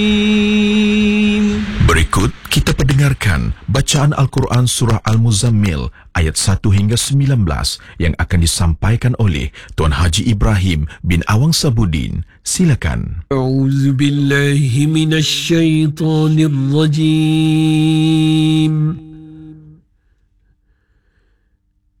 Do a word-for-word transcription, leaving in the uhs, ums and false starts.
Berikut kita pendengarkan bacaan Al-Quran Surah Al-Muzammil ayat satu hingga sembilan belas yang akan disampaikan oleh Tuan Haji Ibrahim bin Awang Sabudin. Silakan. A'udzu billahi minasy syaithanir rajim.